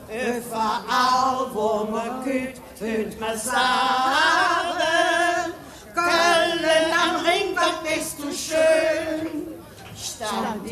Überall, wo man geht, hört man sagen, Köln am Ring, was bist du schön. Stand